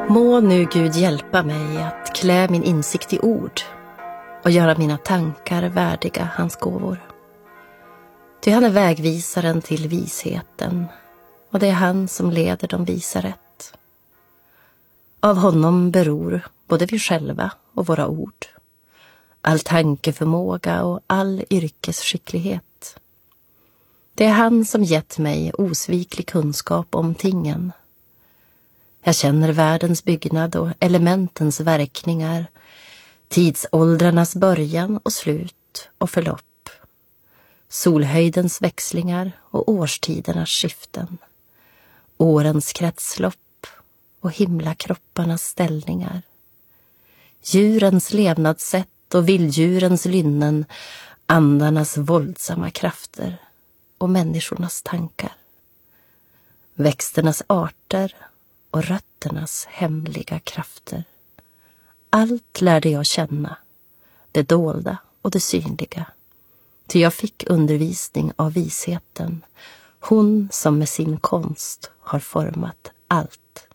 Må nu Gud hjälpa mig att klä min insikt i ord och göra mina tankar värdiga hans gåvor. Ty han är vägvisaren till visheten, och det är han som leder de visa rätt. Av honom beror både vi själva och våra ord, all tankeförmåga och all yrkesskicklighet. Det är han som gett mig osviklig kunskap om tingen. Jag känner världens byggnad och elementens verkningar, tidsåldrarnas början och slut och förlopp, solhöjdens växlingar och årstidernas skiften, årens kretslopp och himlakropparnas ställningar, djurens levnadssätt och vilddjurens lynnen, andarnas våldsamma krafter och människornas tankar, växternas arter och rötternas hemliga krafter. Allt lärde jag känna, det dolda och det synliga, ty jag fick undervisning av visheten, hon som med sin konst har format allt.